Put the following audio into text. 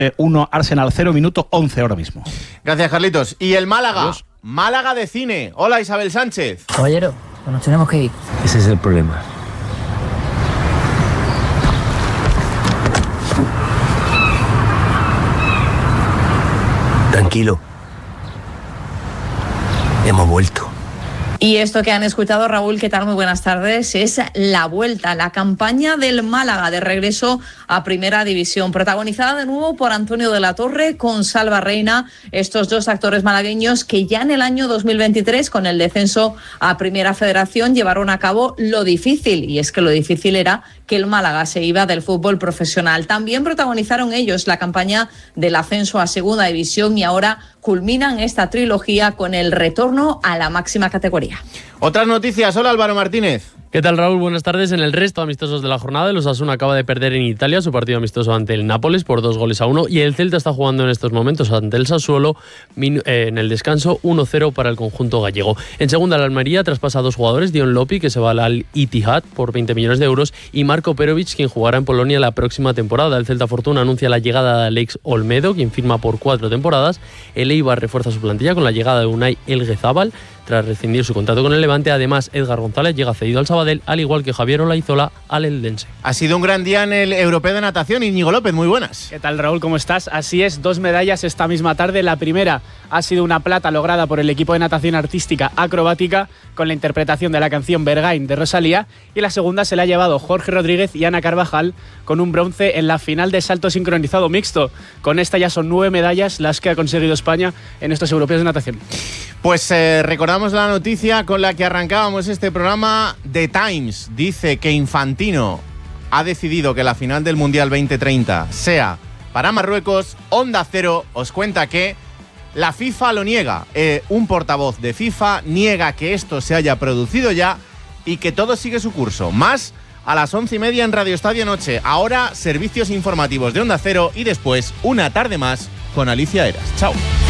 1, Arsenal 0, minuto 11 ahora mismo. Gracias, Carlitos. Y el Málaga. Adiós. Málaga de cine. Hola, Isabel Sánchez. Caballero, nos tenemos que ir. Ese es el problema. Tranquilo. Hemos vuelto. Y esto que han escuchado, Raúl, ¿qué tal? Muy buenas tardes. Es la vuelta, la campaña del Málaga de regreso a Primera División, protagonizada de nuevo por Antonio de la Torre con Salva Reina, estos dos actores malagueños que ya en el año 2023, con el descenso a Primera Federación, llevaron a cabo lo difícil, y es que lo difícil era que el Málaga se iba del fútbol profesional. También protagonizaron ellos la campaña del ascenso a Segunda División y ahora culminan esta trilogía con el retorno a la máxima categoría. Otras noticias. Hola, Álvaro Martínez. ¿Qué tal, Raúl? Buenas tardes. En el resto amistosos de la jornada, el Osasuna acaba de perder en Italia su partido amistoso ante el Nápoles por 2-1, y el Celta está jugando en estos momentos ante el Sassuolo en el descanso 1-0 para el conjunto gallego. En segunda, la Almería traspasa a dos jugadores, Dion Lopi, que se va al Al-Ittihad por 20 millones de euros, y Marco Perovic, quien jugará en Polonia la próxima temporada. El Celta Fortuna anuncia la llegada de Alex Olmedo, quien firma por 4 temporadas. El Eibar refuerza su plantilla con la llegada de Unai Elguezábal tras rescindir su contrato con el Levante. Además, Edgar González llega cedido al Sabadell, al igual que Javier Olaizola al Eldense. Ha sido un gran día en el Europeo de Natación. Íñigo López, muy buenas. ¿Qué tal, Raúl? ¿Cómo estás? Así es, 2 medallas esta misma tarde. La primera ha sido una plata lograda por el equipo de natación artística acrobática con la interpretación de la canción Bergain de Rosalía, y la segunda se la ha llevado Jorge Rodríguez y Ana Carvajal con un bronce en la final de salto sincronizado mixto. Con esta ya son 9 medallas las que ha conseguido España en estos europeos de natación. Pues recordamos la noticia con la que arrancábamos este programa. The Times dice que Infantino ha decidido que la final del Mundial 2030 sea para Marruecos. Onda Cero os cuenta que la FIFA lo niega. Un portavoz de FIFA niega que esto se haya producido ya y que todo sigue su curso. Más a las 11:30 en Radio Estadio Noche. Ahora servicios informativos de Onda Cero y después una tarde más con Alicia Eras. Chao.